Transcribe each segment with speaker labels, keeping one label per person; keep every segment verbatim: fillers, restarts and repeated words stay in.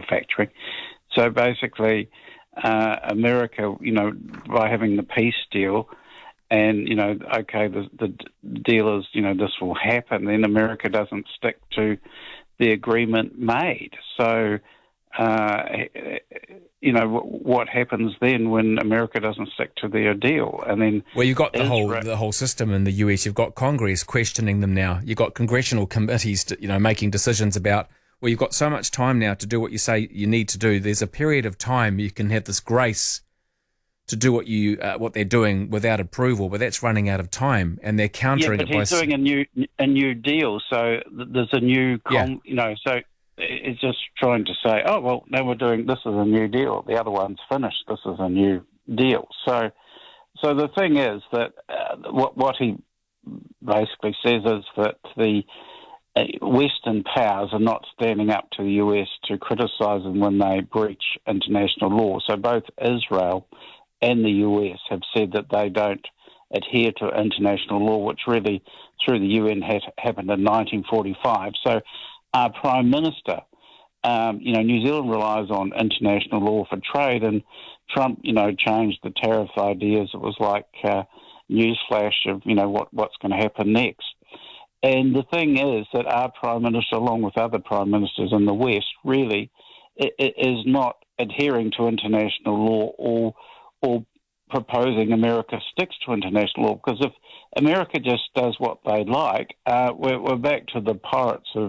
Speaker 1: manufacturing. So basically, uh, America, you know, by having the peace deal, and, you know, okay, the, the deal is, you know, this will happen, then America doesn't stick to the agreement made. So, uh, you know, what happens then when America doesn't stick to their deal? And then,
Speaker 2: well, you've got the
Speaker 1: Israel-
Speaker 2: whole the whole system in the U S. You've got Congress questioning them now. You've got congressional committees, to, you know, making decisions about. Well, you've got so much time now to do what you say you need to do. There's a period of time you can have this grace to do what you uh, what they're doing without approval, but that's running out of time, and they're countering
Speaker 1: yeah, but
Speaker 2: it by
Speaker 1: he's doing a new a new deal. So there's a new, com-
Speaker 2: Yeah.
Speaker 1: you know, so it's just trying to say, oh well, now we're doing this is a new deal. The other one's finished. This is a new deal. So, so the thing is that uh, what what he basically says is that the uh, Western powers are not standing up to the U S to criticise them when they breach international law. So both Israel and the U S have said that they don't adhere to international law, which really, through the U N, had happened in nineteen forty-five. So our Prime Minister, um, you know, New Zealand relies on international law for trade, and Trump, you know, changed the tariff ideas. It was like uh, newsflash of, you know, what, what's going to happen next. And the thing is that our Prime Minister, along with other Prime Ministers in the West, really it, it is not adhering to international law or or proposing America sticks to international law, because if America just does what they like, uh, we're, we're back to the pirates of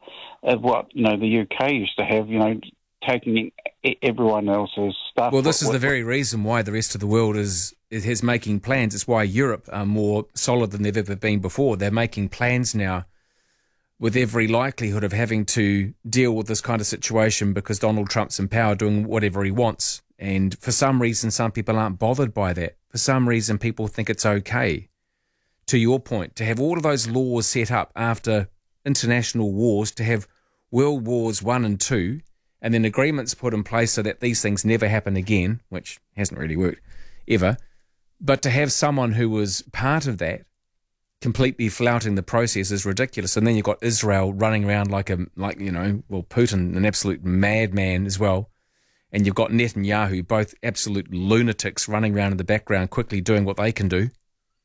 Speaker 1: of what, you know, the U K used to have, you know, taking everyone else's stuff.
Speaker 2: Well, this
Speaker 1: what,
Speaker 2: is the very reason why the rest of the world is is making plans. It's why Europe are more solid than they've ever been before. They're making plans now with every likelihood of having to deal with this kind of situation because Donald Trump's in power doing whatever he wants. And for some reason, some people aren't bothered by that. For some reason, people think it's okay, to your point, to have all of those laws set up after international wars, to have World Wars One and Two, and then agreements put in place so that these things never happen again, which hasn't really worked ever. But to have someone who was part of that completely flouting the process is ridiculous. And then you've got Israel running around like a, like, you know, well, Putin, an absolute madman as well. And you've got Netanyahu, both absolute lunatics running around in the background, quickly doing what they can do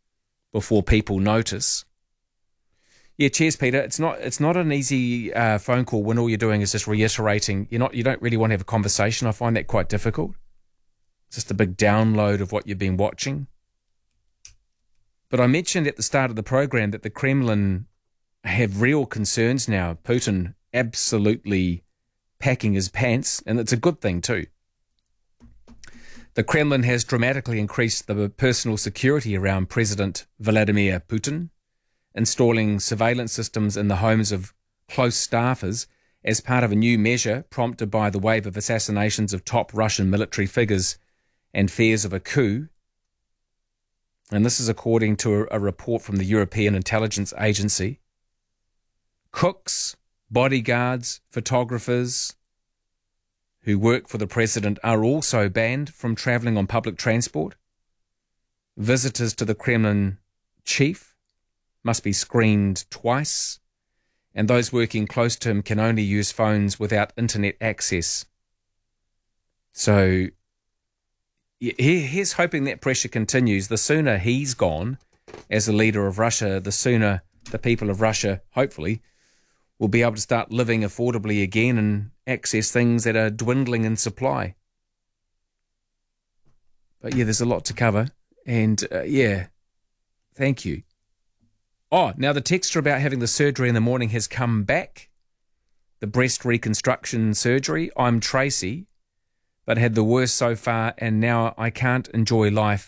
Speaker 2: before people notice. Yeah, cheers, Peter. It's not it's not an easy uh, phone call when all you're doing is just reiterating. You're not you don't really want to have a conversation. I find that quite difficult. It's just a big download of what you've been watching. But I mentioned at the start of the program that the Kremlin have real concerns now. Putin absolutely packing his pants, and it's a good thing too. The Kremlin has dramatically increased the personal security around President Vladimir Putin, installing surveillance systems in the homes of close staffers as part of a new measure prompted by the wave of assassinations of top Russian military figures and fears of a coup. And this is according to a, a report from the European Intelligence Agency. Cooks, bodyguards, photographers who work for the president are also banned from travelling on public transport. Visitors to the Kremlin chief must be screened twice, and those working close to him can only use phones without internet access. So he, he's hoping that pressure continues. The sooner he's gone as the leader of Russia, the sooner the people of Russia, hopefully, will be able to start living affordably again and access things that are dwindling in supply. But yeah, there's a lot to cover. And uh, yeah, thank you. Oh, now the texture about having the surgery in the morning has come back. The breast reconstruction surgery. I'm Tracy, but had the worst so far, and now I can't enjoy life.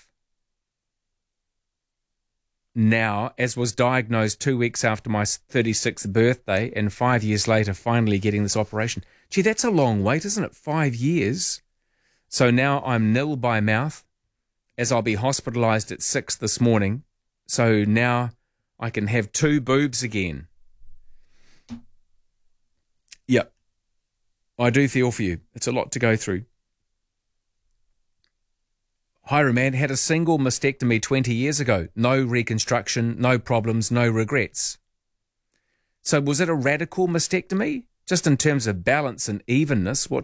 Speaker 2: Now, as was diagnosed two weeks after my thirty-sixth birthday and five years later finally getting this operation. Gee, that's a long wait, isn't it? Five years. So now I'm nil by mouth, as I'll be hospitalised at six this morning. So now I can have two boobs again. Yep. I do feel for you. It's a lot to go through. Hiram man had a single mastectomy twenty years ago. No reconstruction, no problems, no regrets. So was it a radical mastectomy? Just in terms of balance and evenness, what